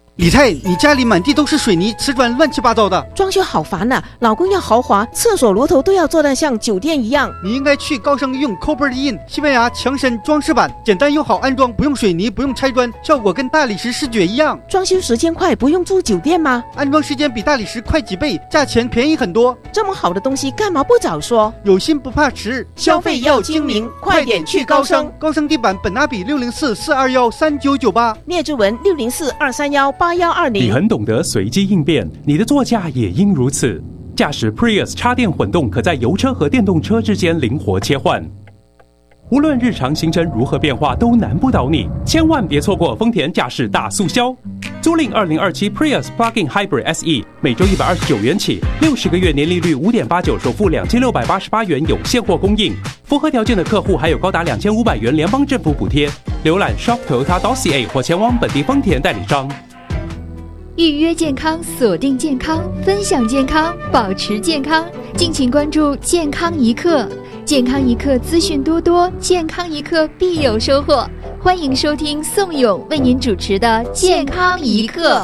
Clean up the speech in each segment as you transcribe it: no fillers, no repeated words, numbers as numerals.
李太，你家里满地都是水泥瓷砖，乱七八糟的， 装修好烦呐！老公要豪华，厕所螺头都要做得像酒店一样。 你应该去高盛用 Coberline 西班牙强身装饰板，简单又好安装，不用水泥，不用拆砖，效果跟大理石视觉一样。 装修时间快，不用住酒店吗？ 安装时间比大理石快几倍，价钱便宜很多。 这么好的东西，干嘛不早说？ 有心不怕迟， 消费要精明，快点去高盛。 高盛地板本拿比604-421-3998， 列支文604-231-8120。 你很懂得随机应变，你的座驾也应如此。驾驶 Prius 插电混动，可在油车和电动车之间灵活切换。无论日常行程如何变化，都难不倒你。千万别错过丰田驾驶大促销，租赁2027 Prius Plug-in Hybrid SE， 每周129元起，60个月年利率5.89%，首付2688元有现货供应。符合条件的客户还有高达2500元联邦政府补贴。浏览 shop.toyota.ca 或前往本地丰田代理商。 预约健康，锁定健康，分享健康，保持健康。敬请关注健康一刻，健康一刻资讯多多，健康一刻必有收获。欢迎收听宋勇为您主持的健康一刻。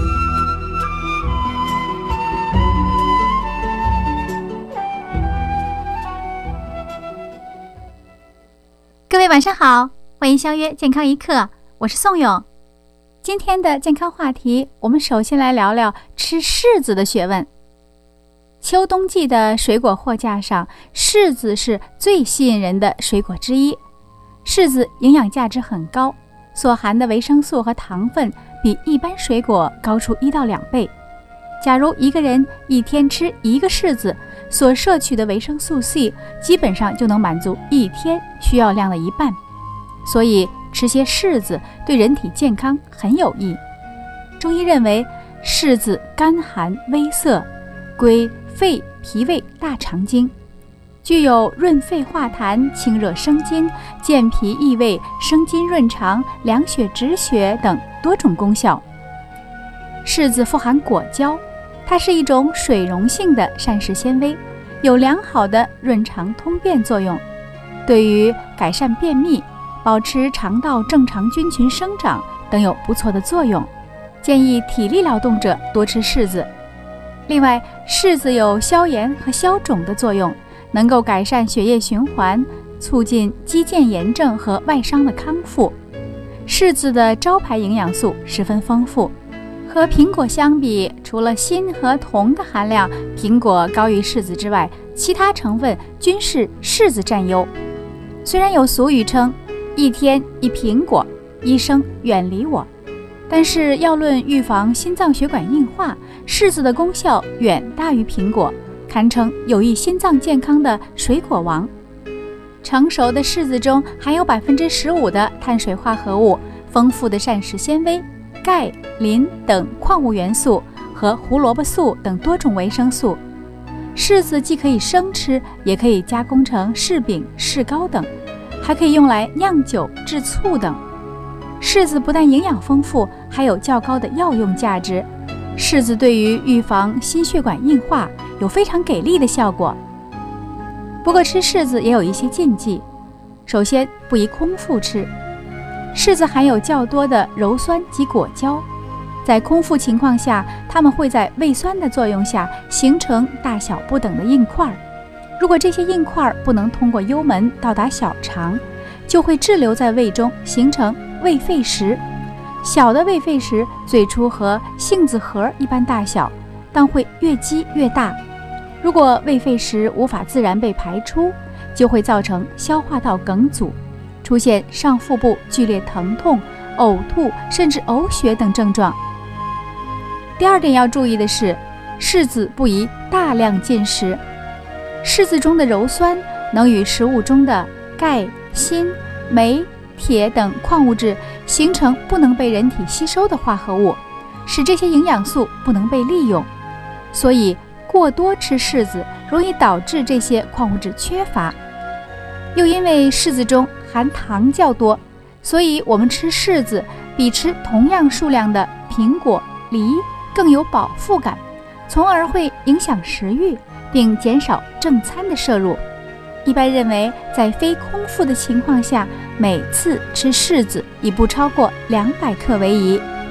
各位晚上好，欢迎相约健康一刻，我是宋勇。今天的健康话题，我们首先来聊聊吃柿子的学问。秋冬季的水果货架上，柿子是最吸引人的水果之一。柿子营养价值很高，所含的维生素和糖分比一般水果高出1到2倍。假如一个人一天吃1个柿子，所摄取的维生素 C 基本上就能满足一天需要量的1半。所以吃些柿子对人体健康很有益。中医认为，柿子甘寒微涩，归肺、脾胃、大肠经，具有润肺化痰、清热生津、健脾益胃、生津润肠、凉血止血等多种功效。柿子富含果胶，它是一种水溶性的膳食纤维，有良好的润肠通便作用，对于改善便秘、保持肠道正常菌群生长等有不错的作用，建议体力劳动者多吃柿子。另外，柿子有消炎和消肿的作用，能够改善血液循环，促进肌腱炎症和外伤的康复。柿子的招牌营养素十分丰富，和苹果相比，除了锌和铜的含量苹果高于柿子之外，其他成分均是柿子占优。虽然有俗语称一天一苹果，医生远离我，但是要论预防心脏血管硬化，柿子的功效远大于苹果，堪称有益心脏健康的水果王。成熟的柿子中含有15%的碳水化合物，丰富的膳食纤维、钙、磷等矿物元素和胡萝卜素等多种维生素。柿子既可以生吃，也可以加工成柿饼、柿糕等，还可以用来酿酒、制醋等。柿子不但营养丰富，还有较高的药用价值。柿子对于预防心血管硬化有非常给力的效果。不过吃柿子也有一些禁忌，首先不宜空腹吃。柿子含有较多的鞣酸及果胶，在空腹情况下，它们会在胃酸的作用下形成大小不等的硬块。如果这些硬块不能通过幽门到达小肠，就会滞留在胃中，形成胃废石。小的胃废石最初和杏子核一般大小，但会越积越大。如果胃废石无法自然被排出，就会造成消化道梗阻，出现上腹部剧烈疼痛、呕吐甚至呕血等症状。第二点要注意的是，柿子不宜大量进食。柿子中的鞣酸能与食物中的钙、锌、镁、铁等矿物质形成不能被人体吸收的化合物，使这些营养素不能被利用，所以过多吃柿子容易导致这些矿物质缺乏。又因为柿子中含糖较多，所以我们吃柿子比吃同样数量的苹果、梨更有饱腹感，从而会影响食欲，并减少正餐的摄入。一般认为，在非空腹的情况下，每次吃柿子以不超过200克为宜。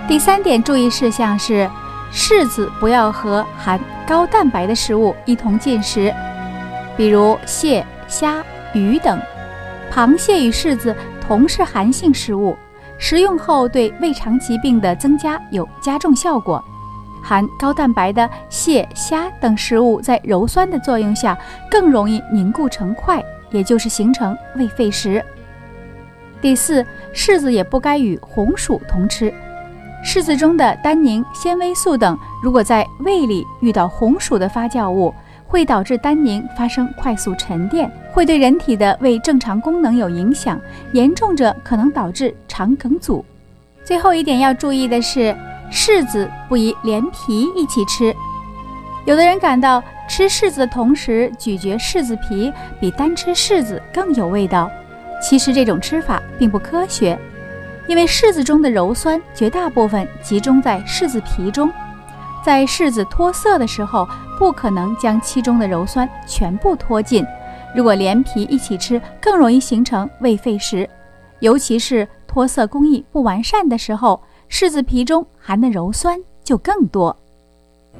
第3点注意事项是，柿子不要和含高蛋白的食物一同进食，比如蟹、虾、鱼等。螃蟹与柿子同是寒性食物，食用后对胃肠疾病的增加有加重效果。含高蛋白的蟹、虾等食物在鞣酸的作用下更容易凝固成块，也就是形成胃废食。第4，柿子也不该与红薯同吃。柿子中的单宁、纤维素等如果在胃里遇到红薯的发酵物，会导致单宁发生快速沉淀，会对人体的胃正常功能有影响，严重者可能导致肠梗阻。最后一点要注意的是，柿子不宜连皮一起吃。有的人感到吃柿子的同时咀嚼柿子皮比单吃柿子更有味道，其实这种吃法并不科学，因为柿子中的鞣酸绝大部分集中在柿子皮中，在柿子脱色的时候不可能将其中的鞣酸全部脱尽，如果连皮一起吃更容易形成胃废食，尤其是脱色工艺不完善的时候，柿子皮中含的鞣酸就更多。